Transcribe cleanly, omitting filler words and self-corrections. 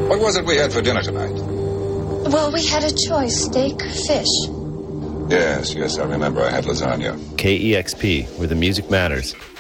What was it we had for dinner tonight? Well, we had a choice, steak or fish. Yes, I remember. I had lasagna. KEXP, where the music matters.